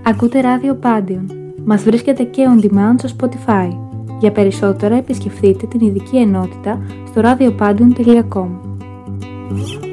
Ακούτε ράδιο Πάντιον. Μας βρίσκεται και on demand στο Spotify. Για περισσότερα επισκεφτείτε την ειδική ενότητα στο radiopandion.com.